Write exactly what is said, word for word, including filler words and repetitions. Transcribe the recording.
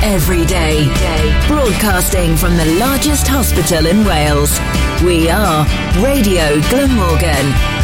every day. Broadcasting from the largest hospital in Wales. We are Radio Glamorgan.